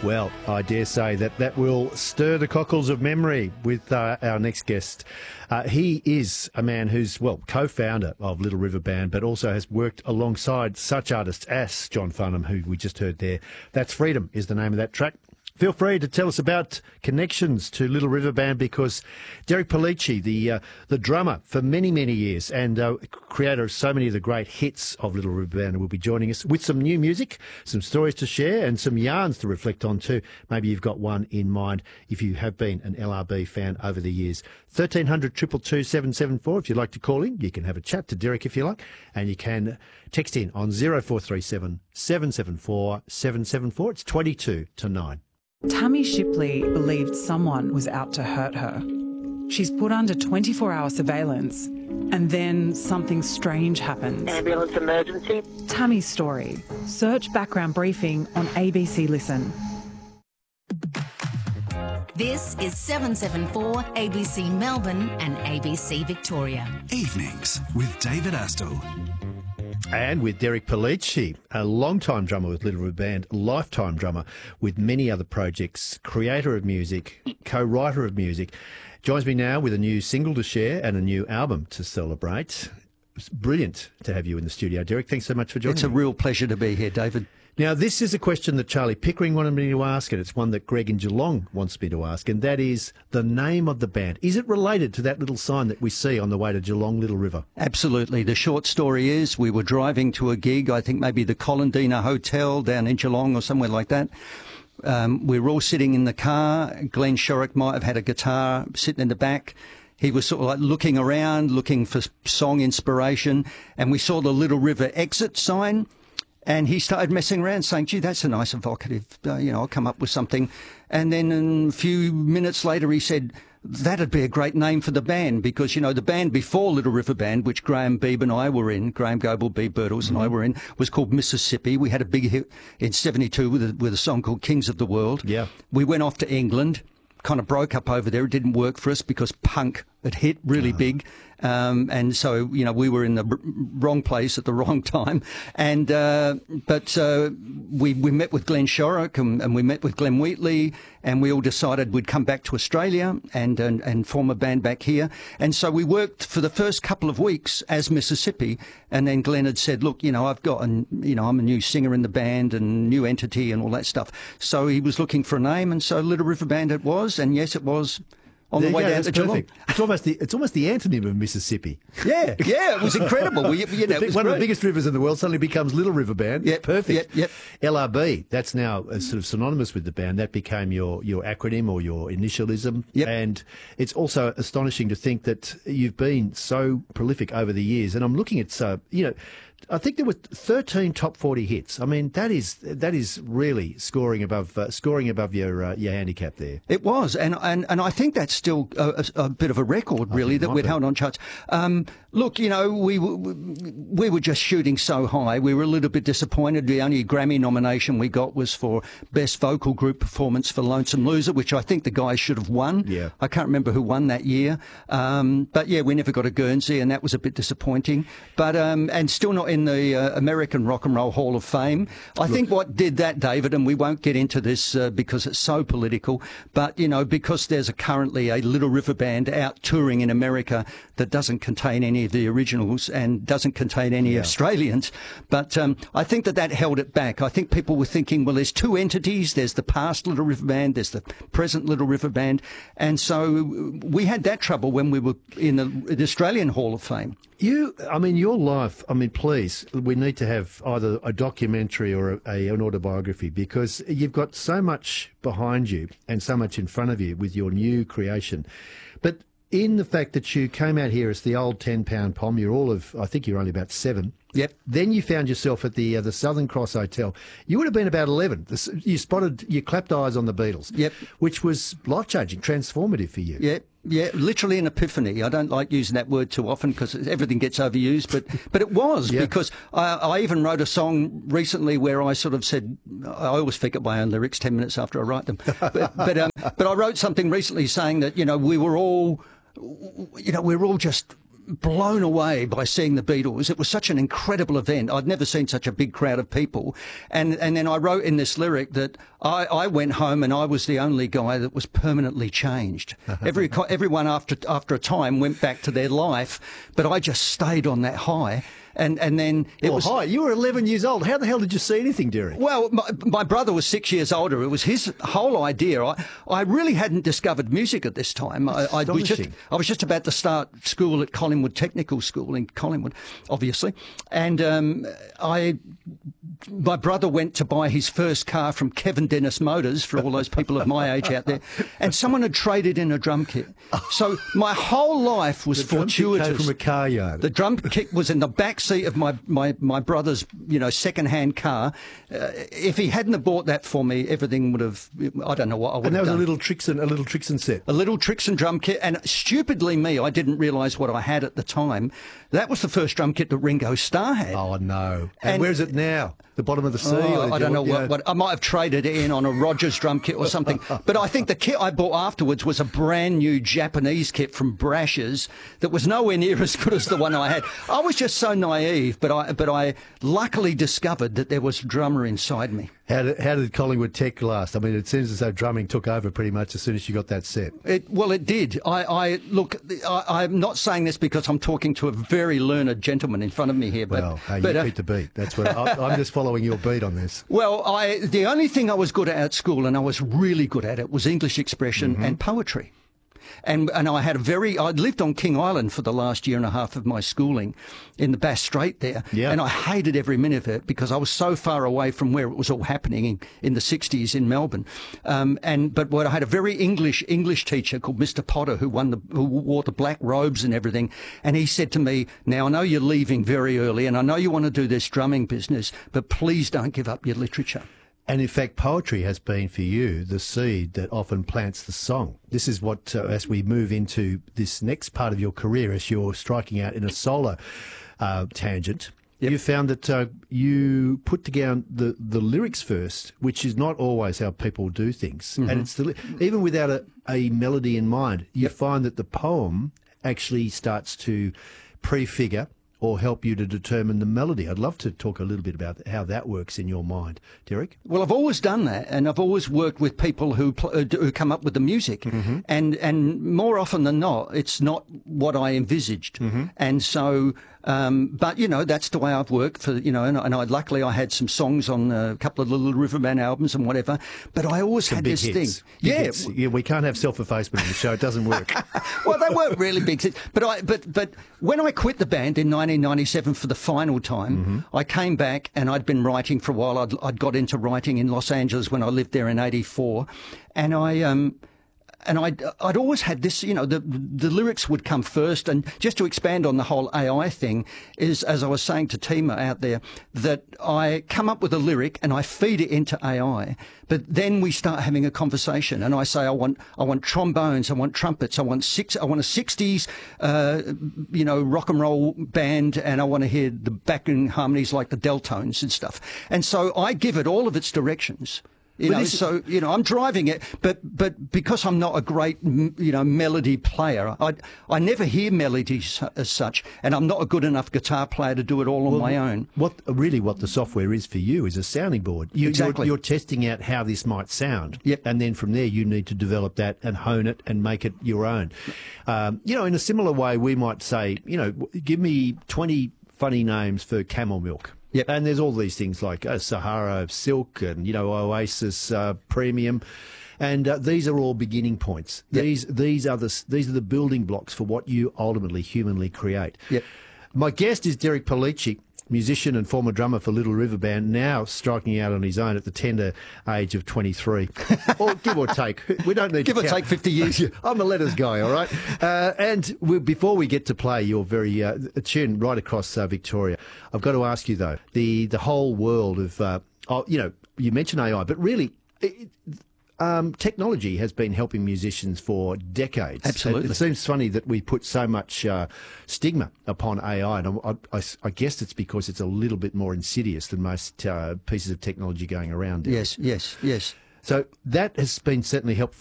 Well, I dare say that will stir the cockles of memory with our next guest. He is a man who's, well, co-founder of Little River Band, but also has worked alongside such artists as John Farnham, who we just heard there. That's Freedom is the name of that track. Feel free to tell us about connections to Little River Band, because Derek Pellicci, the drummer for many, many years and creator of so many of the great hits of Little River Band, will be joining us with some new music, some stories to share and some yarns to reflect on too. Maybe you've got one in mind if you have been an LRB fan over the years. 1300 222 774 if you'd like to call in. You can have a chat to Derek if you like, and you can text in on 0437 774 774. It's 22 to 9. Tammy Shipley believed someone was out to hurt her. She's put under 24-hour surveillance, and then something strange happens. Ambulance emergency. Tammy's story. Search background briefing on ABC Listen. This is 774 ABC Melbourne and ABC Victoria. Evenings with David Astle. And with Derek Pellicci, a long-time drummer with Little River Band, lifetime drummer with many other projects, creator of music, co-writer of music, joins me now with a new single to share and a new album to celebrate. It's brilliant to have you in the studio, Derek. Thanks so much for joining me. It's a real pleasure to be here, David. Now, this is a question that Charlie Pickering wanted me to ask, and it's one that Greg in Geelong wants me to ask, and that is the name of the band. Is it related to that little sign that we see on the way to Geelong Little River? Absolutely. The short story is we were driving to a gig, I think maybe the Colandina Hotel down in Geelong or somewhere like that. We were all sitting in the car. Glenn Shorrock might have had a guitar sitting in the back. He was sort of like looking around, looking for song inspiration, and we saw the Little River exit sign. And he started messing around, saying, gee, that's a nice evocative, I'll come up with something. And then a few minutes later, he said, that'd be a great name for the band, because, the band before Little River Band, which Graham Beebe and I were in, Graham Goble, Beebe Birtles and I were in, was called Mississippi. We had a big hit in 72 with a song called Kings of the World. Yeah. We went off to England, kind of broke up over there. It didn't work for us because punk had hit really big. And so, we were in the wrong place at the wrong time. And, but we met with Glenn Shorrock and we met with Glenn Wheatley, and we all decided we'd come back to Australia and form a band back here. And so we worked for the first couple of weeks as Mississippi. And then Glenn had said, look, I've got, I'm a new singer in the band and new entity and all that stuff. So he was looking for a name. And so Little River Band it was. And yes, it was. On the way down to Geelong. It's almost the antonym of Mississippi. Yeah, it was incredible. One of the biggest rivers in the world suddenly becomes Little River Band. Yeah, perfect. Yep. LRB, that's now sort of synonymous with the band. That became your acronym or your initialism. Yep. And it's also astonishing to think that you've been so prolific over the years. And I'm looking at I think there were 13 top 40 hits. I mean, that is really scoring above your handicap there. It was, and I think that's still a bit of a record, really, that we'd held on charts. Look, we were just shooting so high. We were a little bit disappointed. The only Grammy nomination we got was for Best Vocal Group Performance for Lonesome Loser, which I think the guys should have won. Yeah. I can't remember who won that year. But yeah, we never got a Guernsey, and that was a bit disappointing. But and still not in the American Rock and Roll Hall of Fame. I think what did that, David, and we won't get into this because it's so political, but, because there's currently a Little River Band out touring in America that doesn't contain any of the originals and doesn't contain any Australians. But I think that held it back. I think people were thinking, well, there's two entities. There's the past Little River Band. There's the present Little River Band. And so we had that trouble when we were in the Australian Hall of Fame. Your life, please, we need to have either a documentary or an autobiography, because you've got so much behind you and so much in front of you with your new creation. But in the fact that you came out here as the old 10-pound pom, I think you're only about 7. Yep. Then you found yourself at the Southern Cross Hotel. You would have been about 11. You clapped eyes on the Beatles. Yep. Which was life-changing, transformative for you. Yep. Yeah, literally an epiphany. I don't like using that word too often because everything gets overused, but it was because I even wrote a song recently where I sort of said, I always forget my own lyrics 10 minutes after I write them, but I wrote something recently saying that, we were all, we're all just blown away by seeing the Beatles. It was such an incredible event. I'd never seen such a big crowd of people. And then I wrote in this lyric that I went home and I was the only guy that was permanently changed. Everyone after a time went back to their life, but I just stayed on that high. And then it was... Hi, you were 11 years old. How the hell did you see anything, Derek? Well, my brother was 6 years older. It was his whole idea. I really hadn't discovered music at this time. I was just about to start school at Collingwood Technical School in Collingwood, obviously. And my brother went to buy his first car from Kevin Dennis Motors, for all those people of my age out there, and someone had traded in a drum kit. So my whole life was fortuitous. The drum kit came from a car yard. The drum kit was in the back seat of my brother's, second-hand car. If he hadn't have bought that for me, everything would have, I don't know what I would have done. And that was a little Trixon set. A little Trixon drum kit. And stupidly me, I didn't realise what I had at the time. That was the first drum kit that Ringo Starr had. Oh, no. And where is it now? The bottom of the sea? I don't know what. I might have traded it in on a Rogers drum kit or something. But I think the kit I bought afterwards was a brand new Japanese kit from Brash's that was nowhere near as good as the one I had. I was just so naive, but I luckily discovered that there was a drummer inside me. How did Collingwood Tech last? I mean, it seems as though drumming took over pretty much as soon as you got that set. Well, it did. I'm not saying this because I'm talking to a very learned gentleman in front of me here. But you keep the beat. That's what I'm just following your beat on this. Well, the only thing I was good at school, and I was really good at it, was English expression and poetry. And I lived on King Island for the last year and a half of my schooling in the Bass Strait there. Yeah. And I hated every minute of it because I was so far away from where it was all happening in the 60s in Melbourne. But I had a very English teacher called Mr. Potter who wore the black robes and everything. And he said to me, now I know you're leaving very early and I know you want to do this drumming business, but please don't give up your literature. And in fact, poetry has been for you the seed that often plants the song. This is what, as we move into this next part of your career, as you're striking out in a solo tangent, you found that you put together the lyrics first, which is not always how people do things. And it's even without a melody in mind, you find that the poem actually starts to prefigure or help you to determine the melody. I'd love to talk a little bit about how that works in your mind. Derek? Well, I've always done that, and I've always worked with people who come up with the music, and more often than not, it's not what I envisaged. And so... but, that's the way I've worked for, and luckily I had some songs on a couple of Little River Band albums and whatever, but I always had this hits. thing. Yeah, we can't have self-effacement in the show. It doesn't work. Well, they weren't really big hits. But when I quit the band in 1997 for the final time, I came back and I'd been writing for a while. I'd got into writing in Los Angeles when I lived there in 84. And I'd always had this, the lyrics would come first. And just to expand on the whole AI thing is, as I was saying to Tima out there, that I come up with a lyric and I feed it into AI. But then we start having a conversation and I say, I want trombones, I want trumpets, I want a 60s, rock and roll band, and I want to hear the backing harmonies like the Deltones and stuff. And so I give it all of its directions. I'm driving it, but because I'm not a great, melody player, I never hear melodies as such, and I'm not a good enough guitar player to do it all on my own. What the software is for you is a sounding board. Exactly. You're testing out how this might sound. Yep. And then from there you need to develop that and hone it and make it your own. In a similar way, we might say, give me 20 funny names for camel milk. Yep. And there's all these things like Sahara Silk and, Oasis Premium. And these are all beginning points. Yep. These are the building blocks for what you ultimately humanly create. Yep. My guest is Derek Pellicci, musician and former drummer for Little River Band, now striking out on his own at the tender age of 23. Or give or take. We don't need give to or take 50 years. I'm a letters guy, all right? Before we get to play your very tune right across Victoria, I've got to ask you, though, the whole world of, you mentioned AI, but really... technology has been helping musicians for decades. Absolutely. It seems funny that we put so much stigma upon AI, and I guess it's because it's a little bit more insidious than most pieces of technology going around. Yes. So that has been certainly